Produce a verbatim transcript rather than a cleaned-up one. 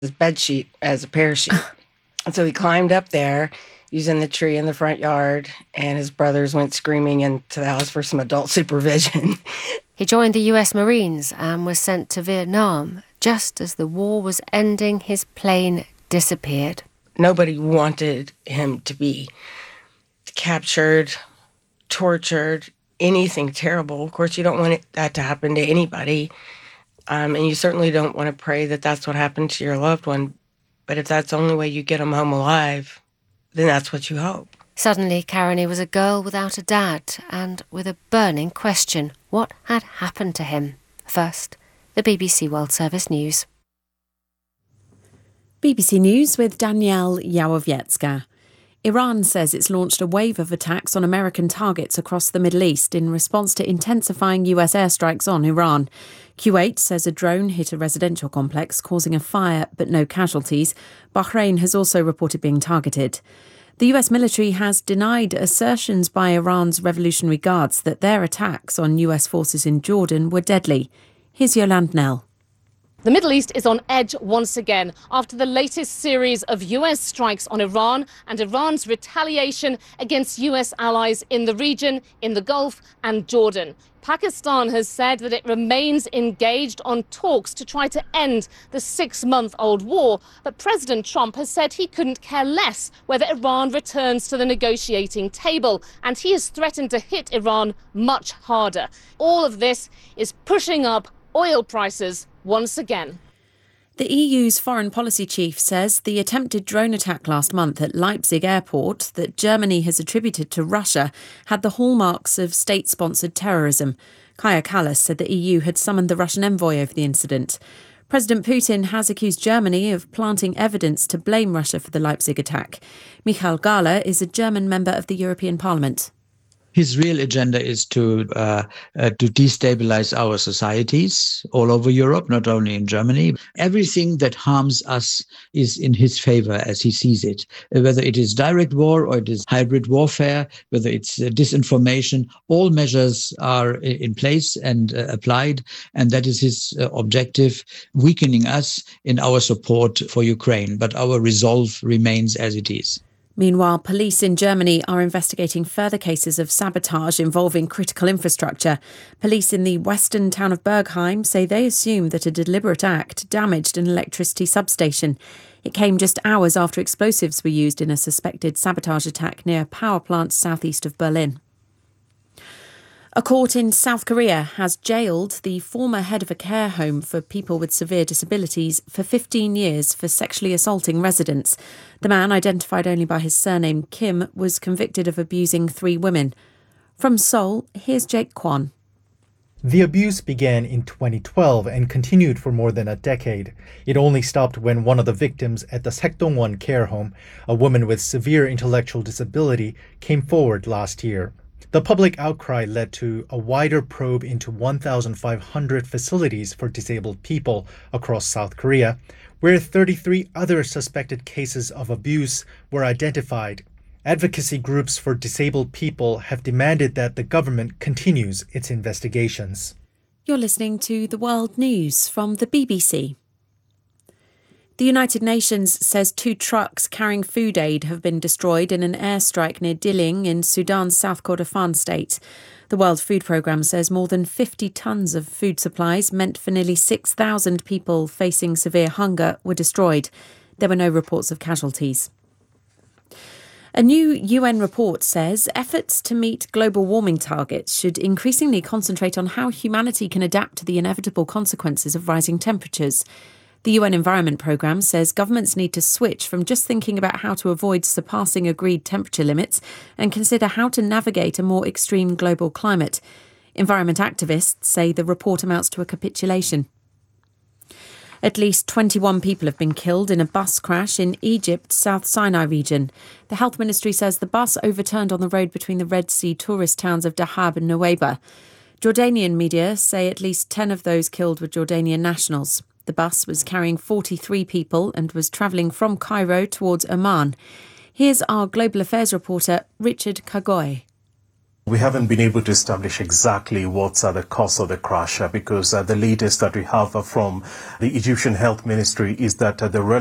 his bed sheet as a parachute. And so he climbed up there using the tree in the front yard, and his brothers went screaming into the house for some adult supervision. He joined the U S Marines and was sent to Vietnam. Just as the war was ending, his plane disappeared. Nobody wanted him to be captured, tortured, anything terrible. Of course, you don't want it, that to happen to anybody. Um, and you certainly don't want to pray that that's what happened to your loved one. But if that's the only way you get them home alive, then that's what you hope. Suddenly, Caroni was a girl without a dad and with a burning question. What had happened to him? First, the B B C World Service News. B B C News with Danielle Yawowiecka. Iran says it's launched a wave of attacks on American targets across the Middle East in response to intensifying U S airstrikes on Iran. Kuwait says a drone hit a residential complex, causing a fire but no casualties. Bahrain has also reported being targeted. The U S military has denied assertions by Iran's Revolutionary Guards that their attacks on U S forces in Jordan were deadly. Here's Yolande Knell. The Middle East is on edge once again after the latest series of U S strikes on Iran and Iran's retaliation against U S allies in the region, in the Gulf and Jordan. Pakistan has said that it remains engaged on talks to try to end the six-month-old war, but President Trump has said he couldn't care less whether Iran returns to the negotiating table, and he has threatened to hit Iran much harder. All of this is pushing up oil prices once again. The E U's foreign policy chief says the attempted drone attack last month at Leipzig airport that Germany has attributed to Russia had the hallmarks of state-sponsored terrorism. Kaja Kallas said the E U had summoned the Russian envoy over the incident. President Putin has accused Germany of planting evidence to blame Russia for the Leipzig attack. Michael Gahler is a German member of the European Parliament. His real agenda is to uh, uh, to destabilize our societies all over Europe, not only in Germany. Everything that harms us is in his favor as he sees it, uh, whether it is direct war or it is hybrid warfare, whether it's uh, disinformation. All measures are in place and uh, applied, and that is his uh, objective, weakening us in our support for Ukraine. But our resolve remains as it is. Meanwhile, police in Germany are investigating further cases of sabotage involving critical infrastructure. Police in the western town of Bergheim say they assume that a deliberate act damaged an electricity substation. It came just hours after explosives were used in a suspected sabotage attack near a power plant southeast of Berlin. A court in South Korea has jailed the former head of a care home for people with severe disabilities for fifteen years for sexually assaulting residents. The man, identified only by his surname Kim, was convicted of abusing three women. From Seoul, here's Jake Kwon. The abuse began in twenty twelve and continued for more than a decade. It only stopped when one of the victims at the Saekdongwon care home, a woman with severe intellectual disability, came forward last year. The public outcry led to a wider probe into one thousand five hundred facilities for disabled people across South Korea, where thirty-three other suspected cases of abuse were identified. Advocacy groups for disabled people have demanded that the government continues its investigations. You're listening to The World News from the B B C. The United Nations says two trucks carrying food aid have been destroyed in an airstrike near Diling in Sudan's South Kordofan state. The World Food Programme says more than fifty tonnes of food supplies meant for nearly six thousand people facing severe hunger were destroyed. There were no reports of casualties. A new U N report says efforts to meet global warming targets should increasingly concentrate on how humanity can adapt to the inevitable consequences of rising temperatures. The U N Environment Programme says governments need to switch from just thinking about how to avoid surpassing agreed temperature limits and consider how to navigate a more extreme global climate. Environment activists say the report amounts to a capitulation. At least twenty-one people have been killed in a bus crash in Egypt's South Sinai region. The health ministry says the bus overturned on the road between the Red Sea tourist towns of Dahab and Nuweiba. Jordanian media say at least ten of those killed were Jordanian nationals. The bus was carrying forty-three people and was travelling from Cairo towards Amman. Here's our Global Affairs reporter, Richard Kagoy. We haven't been able to establish exactly what's uh, the cause of the crash uh, because uh, the latest that we have uh, from the Egyptian Health Ministry is that uh, the